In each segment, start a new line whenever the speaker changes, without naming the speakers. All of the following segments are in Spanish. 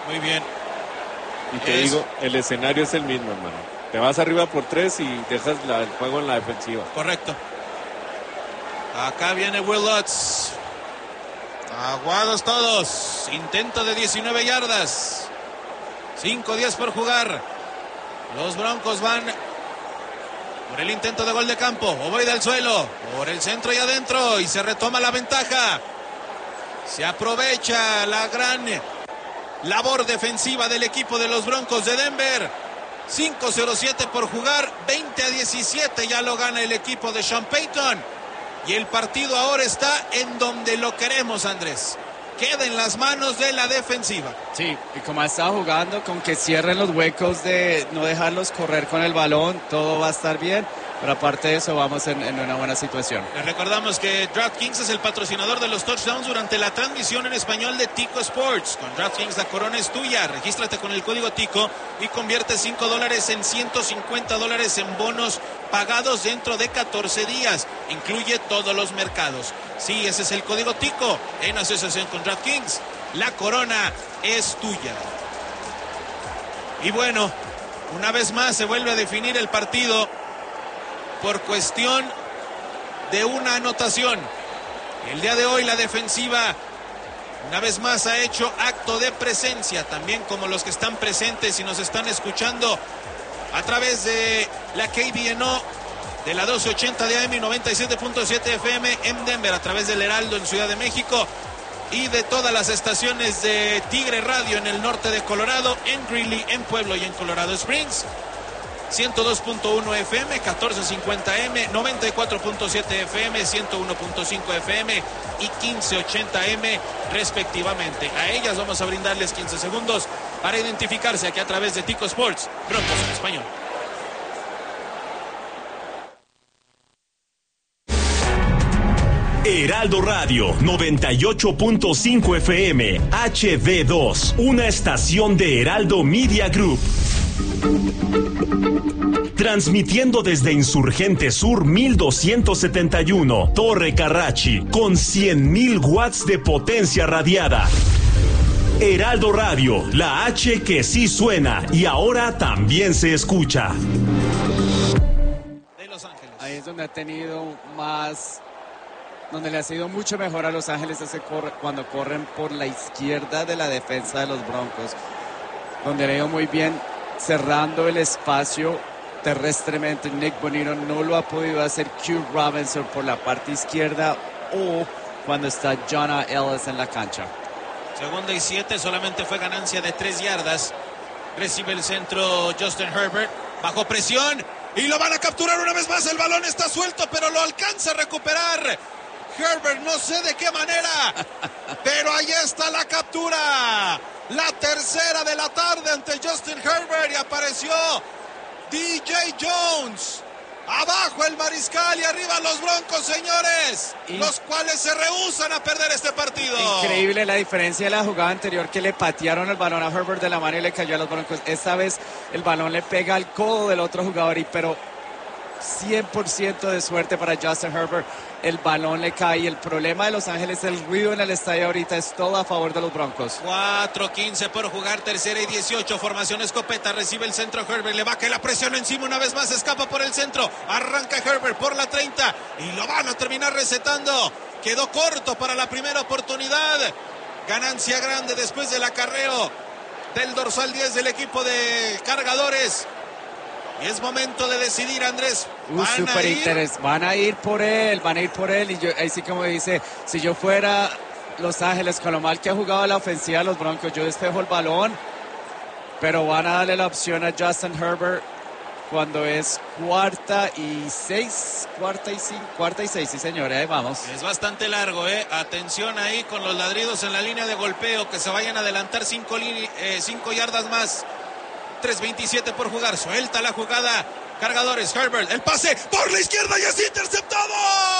Muy bien.
Y te digo, el escenario es el mismo, hermano. Te vas arriba por 3 y dejas el juego en la defensiva.
Correcto. Acá viene Will Lutz. Aguados todos. Intento de 19 yardas. 5-10 por jugar. Los Broncos van por el intento de gol de campo. Ovoide al suelo. Por el centro y adentro. Y se retoma la ventaja. Se aprovecha la gran labor defensiva del equipo de los Broncos de Denver. 5:07 por jugar. 20-17 ya lo gana el equipo de Sean Payton. Y el partido ahora está en donde lo queremos, Andrés. Queda en las manos de la defensiva.
Sí, y como ha estado jugando, con que cierren los huecos de no dejarlos correr con el balón, todo va a estar bien. Pero aparte de eso, vamos en una buena situación.
Les recordamos que DraftKings es el patrocinador de los touchdowns durante la transmisión en español de Tico Sports. Con DraftKings la corona es tuya. Regístrate con el código Tico y convierte $5 en $150 en bonos pagados dentro de 14 días. Incluye todos los mercados. Sí, ese es el código Tico en asociación con DraftKings. La corona es tuya. Y bueno, una vez más se vuelve a definir el partido por cuestión de una anotación. El día de hoy la defensiva una vez más ha hecho acto de presencia, también como los que están presentes y nos están escuchando a través de la KBNO de la 1280 de AM y 97.7 FM en Denver, a través del Heraldo en Ciudad de México y de todas las estaciones de Tigre Radio en el norte de Colorado, en Greeley, en Pueblo y en Colorado Springs. 102.1 FM, 1450 M, 94.7 FM, 101.5 FM y 1580 M respectivamente. A ellas vamos a brindarles 15 segundos para identificarse aquí a través de Tico Sports, Broncos en español.
Heraldo Radio 98.5 FM HD2, una estación de Heraldo Media Group. Transmitiendo desde Insurgente Sur 1271, Torre Carrachi, con 100,000 watts de potencia radiada. Heraldo Radio, la H que sí suena y ahora también se escucha.
De Los Ángeles.
Ahí es donde ha tenido más, donde le ha sido mucho mejor a Los Ángeles cuando corren por la izquierda de la defensa de los Broncos, donde le ha ido muy bien cerrando el espacio terrestremente. Nick Bonito no lo ha podido hacer Q Robinson por la parte izquierda o cuando está Jonah Ellis en la cancha.
2nd y 7, solamente fue ganancia de 3 yardas. Recibe el centro Justin Herbert, bajo presión y lo van a capturar una vez más. El balón está suelto, pero lo alcanza a recuperar Herbert, no sé de qué manera, pero ahí está la captura. La tercera de la tarde ante Justin Herbert y apareció DJ Jones. Abajo el mariscal y arriba los Broncos, señores, los cuales se rehúsan a perder este partido.
Increíble la diferencia de la jugada anterior, que le patearon el balón a Herbert de la mano y le cayó a los Broncos. Esta vez el balón le pega al codo del otro jugador, pero 100% de suerte para Justin Herbert. El balón le cae y el problema de Los Ángeles, el ruido en el estadio ahorita es todo a favor de los Broncos.
4:15 por jugar, 3rd y 18, formación escopeta, recibe el centro Herbert, le baja la presión encima una vez más, escapa por el centro, arranca Herbert por la 30 y lo van a terminar resetando. Quedó corto para la primera oportunidad. Ganancia grande después del acarreo del dorsal 10 del equipo de Cargadores. Y es momento de decidir, Andrés.
Van a ir por él. Y yo, ahí sí, como dice, si yo fuera Los Ángeles, con lo mal que ha jugado la ofensiva de los Broncos, yo despejo el balón, pero van a darle la opción a Justin Herbert cuando es 4ª y 6, 4ª y 6, sí señor, ahí vamos.
Es bastante largo, atención ahí con los ladridos en la línea de golpeo, que se vayan a adelantar 5 yardas más. 3:27 por jugar, suelta la jugada Cargadores, Herbert, el pase por la izquierda y es interceptado.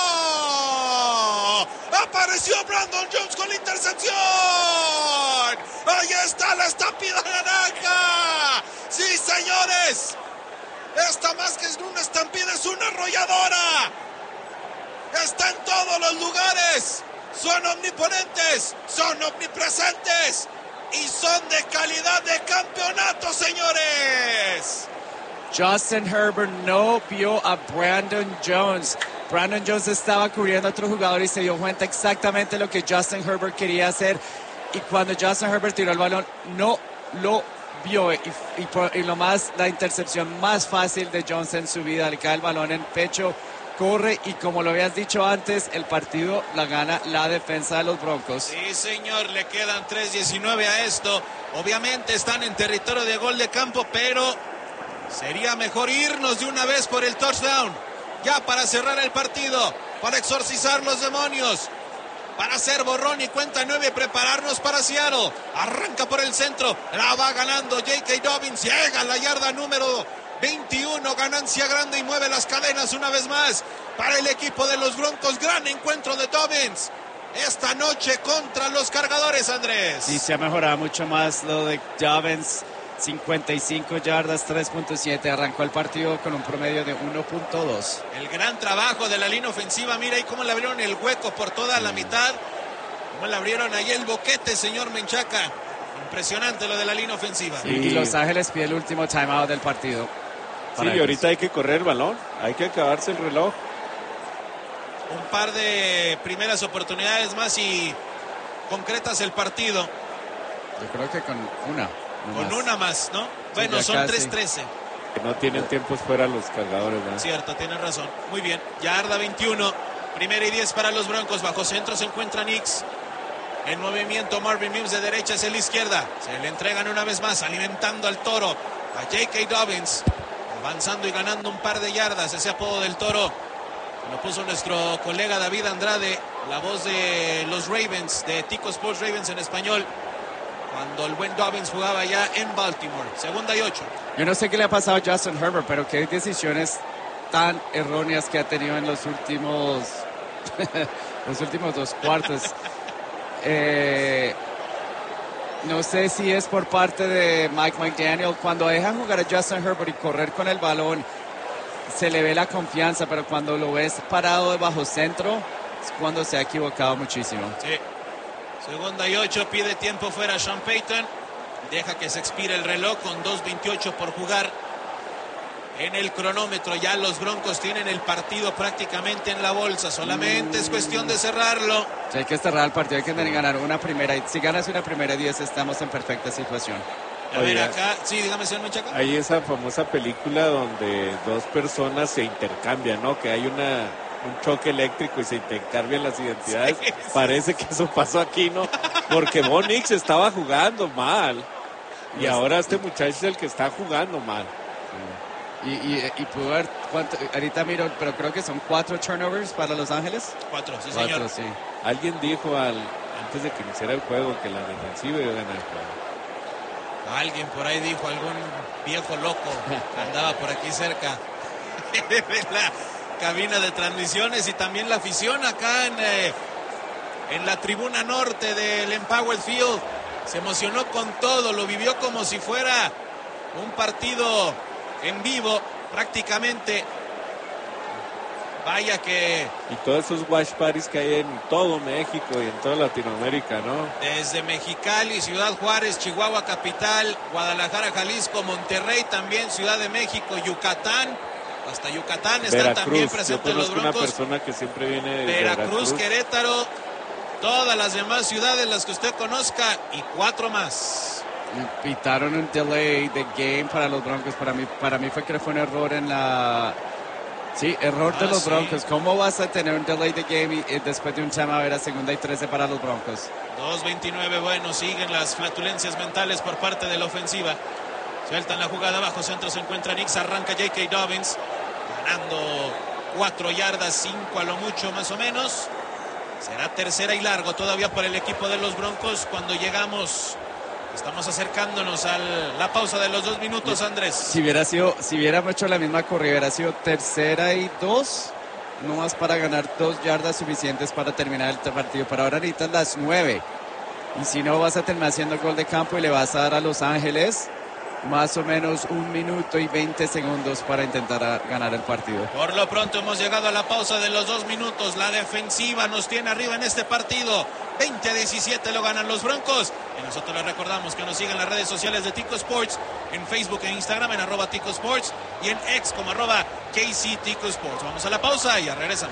Apareció Brandon Jones con la intercepción. Ahí está la estampida naranja. Sí, señores, esta más que es una estampida, es una arrolladora. Está en todos los lugares. Son omniponentes, son omnipresentes. y son de calidad de campeonato, señores.
Justin Herbert no vio a Brandon Jones. Brandon Jones estaba cubriendo a otro jugador y se dio cuenta exactamente lo que Justin Herbert quería hacer. Y cuando Justin Herbert tiró el balón, no lo vio. Y la intercepción más fácil de Jones en su vida. Le cae el balón en pecho, corre y como lo habías dicho antes, el partido la gana la defensa de los Broncos.
Sí, señor, le quedan 3:19 a esto. Obviamente están en territorio de gol de campo, pero sería mejor irnos de una vez por el touchdown. Ya para cerrar el partido, para exorcizar los demonios, para hacer borrón y cuenta 9, prepararnos para Seattle. Arranca por el centro, la va ganando J.K. Dobbins, llega a la yarda número 21, ganancia grande y mueve las cadenas una vez más para el equipo de los Broncos. Gran encuentro de Dobbins esta noche contra los Cargadores, Andrés.
Sí, se ha mejorado mucho más lo de Dobbins. 55 yardas, 3.7. Arrancó el partido con un promedio de 1.2.
El gran trabajo de la línea ofensiva. Mira ahí cómo le abrieron el hueco por toda la mitad. Cómo le abrieron ahí el boquete, señor Menchaca. Impresionante lo de la línea ofensiva.
Sí. Y Los Ángeles pide el último timeout del partido.
Sí, y ahorita hay que correr el balón. Hay que acabarse el reloj.
Un par de primeras oportunidades más y concretas el partido.
Yo creo que con una.
Con una más, ¿no? Bueno, sí, son 3:13.
Que no tienen tiempos fuera los Cargadores, ¿no?
Cierto, tienes razón. Muy bien. Yarda 21. Primera y 10 para los Broncos. Bajo centro se encuentra Nix. En movimiento Marvin Mims de derecha hacia la izquierda. Se le entregan una vez más, alimentando al toro. A J.K. Dobbins. Avanzando y ganando un par de yardas. Ese apodo del toro lo puso nuestro colega David Andrade, la voz de los Ravens, de Tico Sports Ravens en español, cuando el buen Dobbins jugaba ya en Baltimore. 2:08.
Yo no sé qué le ha pasado a Justin Herbert, pero qué decisiones tan erróneas que ha tenido en los últimos dos cuartos. No sé si es por parte de Mike McDaniel. Cuando dejan jugar a Justin Herbert y correr con el balón, se le ve la confianza, pero cuando lo ves parado de bajo centro, es cuando se ha equivocado muchísimo.
Sí. 2:08, pide tiempo fuera Sean Payton. Deja que se expire el reloj con 2:28 por jugar en el cronómetro. Ya los Broncos tienen el partido prácticamente en la bolsa. Solamente es cuestión de cerrarlo.
Sí, hay que cerrar el partido, hay que ganar una primera. Y si ganas una primera y 10, estamos en perfecta situación.
A ver acá, sí, dígame, señor Menchaca.
Hay esa famosa película donde dos personas se intercambian, ¿no? Que hay un choque eléctrico y se intercambian las identidades. Sí. Parece que eso pasó aquí, ¿no? Porque Bo Nix estaba jugando mal. Y ahora este muchacho es el que está jugando mal.
Y pudo haber, ahorita miro, pero creo que son 4 turnovers para Los Ángeles.
4, sí, señor.
Sí.
Alguien dijo antes de que iniciara el juego que la defensiva iba a ganar el juego.
Alguien por ahí dijo, algún viejo loco que andaba por aquí cerca de la cabina de transmisiones, y también la afición acá en la tribuna norte del Empower Field se emocionó con todo, lo vivió como si fuera un partido en vivo prácticamente. Vaya que...
Y todos esos watch parties que hay en todo México y en toda Latinoamérica, ¿no?
Desde Mexicali, Ciudad Juárez, Chihuahua capital, Guadalajara, Jalisco, Monterrey también, Ciudad de México, Yucatán, hasta Yucatán están
Veracruz,
también presentes los Broncos.
Una persona que siempre viene de
Veracruz, Querétaro, todas las demás ciudades, las que usted conozca, y 4 más.
Pitaron un delay de game para los Broncos. Para mí fue un error en la... Sí, error de los Broncos. ¿Cómo vas a tener un delay de game y después de un timeout era 2ª y 13 para los Broncos?
2:29, bueno, siguen las flatulencias mentales por parte de la ofensiva. Sueltan la jugada, bajo centro se encuentra Nix, arranca J.K. Dobbins, ganando 4 yardas, 5 a lo mucho más o menos. Será tercera y largo todavía para el equipo de los Broncos cuando llegamos... Estamos acercándonos a la pausa de los 2 minutos, Andrés.
Si hubiéramos hecho la misma corrida, hubiera sido 3rd y 2, no más para ganar 2 yardas suficientes para terminar el partido. Pero ahora necesitas las 9. Y si no, vas a terminar haciendo gol de campo y le vas a dar a Los Ángeles más o menos 1 minuto y 20 segundos para intentar ganar el partido.
Por lo pronto hemos llegado a la pausa de los 2 minutos. La defensiva nos tiene arriba en este partido. 20-17 lo ganan los Broncos. Y nosotros les recordamos que nos sigan en las redes sociales de Tico Sports, en Facebook e Instagram en @Tico Sports y en X como @KC Tico Sports. Vamos a la pausa y ya regresamos.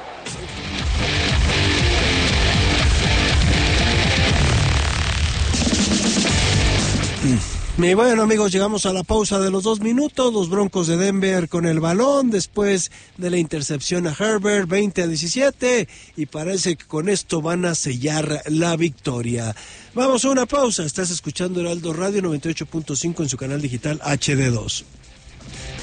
Y bueno, amigos, llegamos a la pausa de los 2 minutos. Los Broncos de Denver con el balón después de la intercepción a Herbert, 20-17, y parece que con esto van a sellar la victoria. Vamos a una pausa. Estás escuchando Heraldo Radio 98.5 en su canal digital HD2.